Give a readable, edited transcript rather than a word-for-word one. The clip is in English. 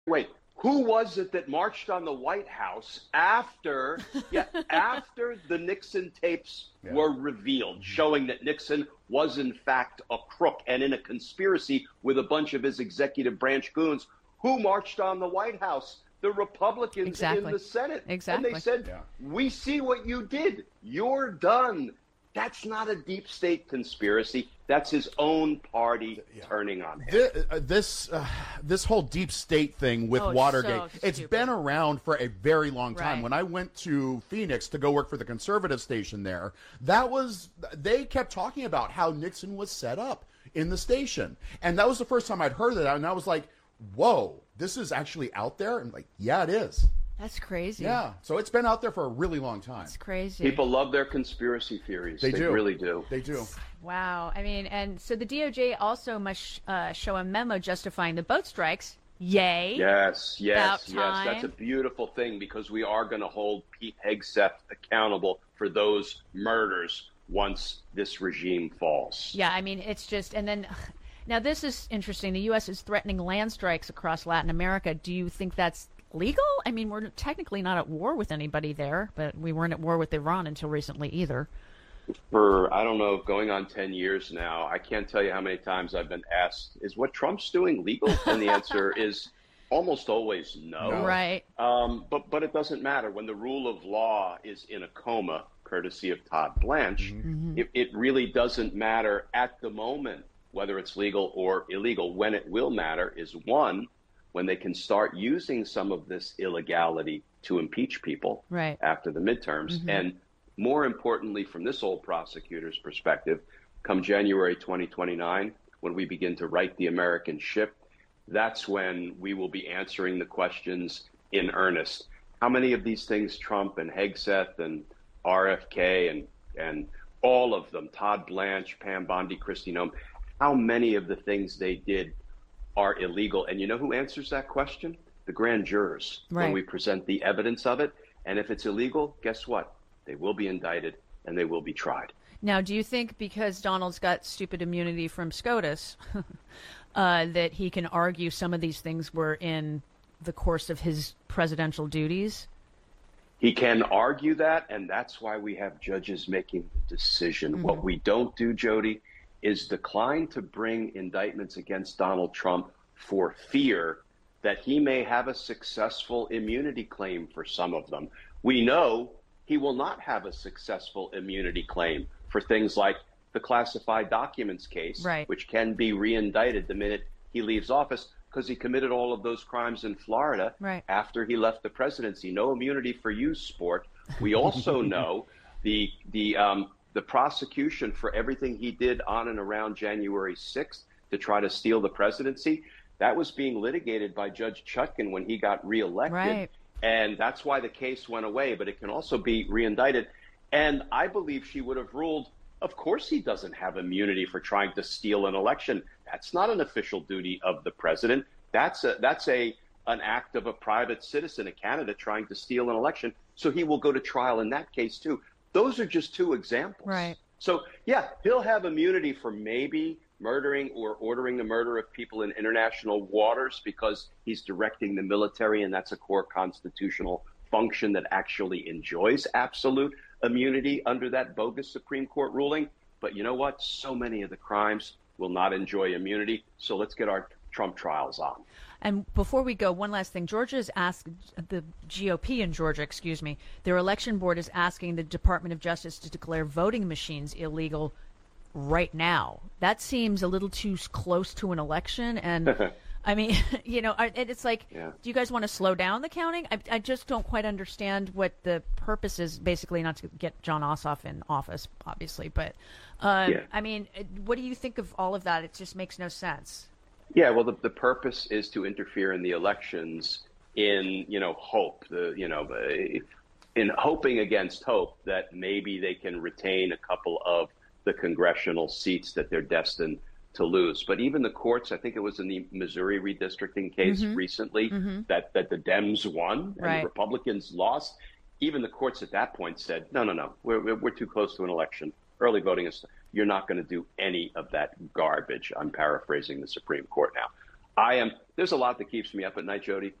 wait. Who was it that marched on the White House after, after the Nixon tapes were revealed, showing that Nixon was in fact a crook and in a conspiracy with a bunch of his executive branch goons? Who marched on the White House? The Republicans in the Senate. And they said, we see what you did. You're done. That's not a deep state conspiracy. That's his own party turning on him. This whole deep state thing with Watergate, it's been around for a very long time. Right. When I went to Phoenix to go work for the conservative station there, they kept talking about how Nixon was set up in the station. And that was the first time I'd heard of that. And I was like, whoa, this is actually out there? And like, yeah, it is. That's crazy. Yeah, so it's been out there for a really long time. It's crazy. People love their conspiracy theories. They really do. They do. Wow. I mean, and so the DOJ also must show a memo justifying the boat strikes. Yay. Yes. About time. That's a beautiful thing, because we are going to hold Pete Hegseth accountable for those murders once this regime falls. Yeah, I mean, it's just, and then, now this is interesting. The U.S. is threatening land strikes across Latin America. Do you think that's legal? I mean, we're technically not at war with anybody there, but we weren't at war with Iran until recently either. For, I don't know, going on 10 years now, I can't tell you how many times I've been asked, is what Trump's doing legal? And the answer is almost always no. Right. But it doesn't matter. When the rule of law is in a coma, courtesy of Todd Blanche, it really doesn't matter at the moment whether it's legal or illegal. When it will matter is, one, when they can start using some of this illegality to impeach people after the midterms. And more importantly, from this old prosecutor's perspective, come January 2029, when we begin to right the American ship, that's when we will be answering the questions in earnest. How many of these things Trump and Hegseth and RFK and all of them, Todd Blanche, Pam Bondi, Kristi Noem, how many of the things they did are illegal? And you know who answers that question? The grand jurors, when we present the evidence of it. And if it's illegal, guess what? They will be indicted and they will be tried. Now, do you think because Donald's got stupid immunity from SCOTUS that he can argue some of these things were in the course of his presidential duties? He can argue that, and that's why we have judges making the decision. What we don't do, Jody, is decline to bring indictments against Donald Trump for fear that he may have a successful immunity claim for some of them. We know he will not have a successful immunity claim for things like the classified documents case, which can be re-indicted the minute he leaves office, because he committed all of those crimes in Florida after he left the presidency. No immunity for you, sport. We also know the prosecution for everything he did on and around January 6th to try to steal the presidency, that was being litigated by Judge Chutkan when he got reelected. And that's why the case went away, but it can also be reindicted. And I believe she would have ruled, of course he doesn't have immunity for trying to steal an election. That's not an official duty of the president. That's an act of a private citizen, a candidate trying to steal an election. So he will go to trial in that case too. Those are just two examples. So yeah, he'll have immunity for maybe murdering or ordering the murder of people in international waters because he's directing the military, and that's a core constitutional function that actually enjoys absolute immunity under that bogus Supreme Court ruling. But you know what? So many of the crimes will not enjoy immunity. So let's get our Trump trials on. And before we go, one last thing. Georgia's asked, the GOP in Georgia, their election board is asking the Department of Justice to declare voting machines illegal right now. That seems a little too close to an election. And I mean, it's like, do you guys want to slow down the counting? I just don't quite understand what the purpose is, basically not to get Jon Ossoff in office, obviously. But, I mean, what do you think of all of that? It just makes no sense. Yeah, well, the purpose is to interfere in the elections in, hope, in hoping against hope that maybe they can retain a couple of the congressional seats that they're destined to lose. But even the courts, I think it was in the Missouri redistricting case recently that the Dems won and the Republicans lost. Even the courts at that point said, no, we're too close to an election. Early voting is, you're not going to do any of that garbage. I'm paraphrasing the Supreme Court now. There's a lot that keeps me up at night, Jody.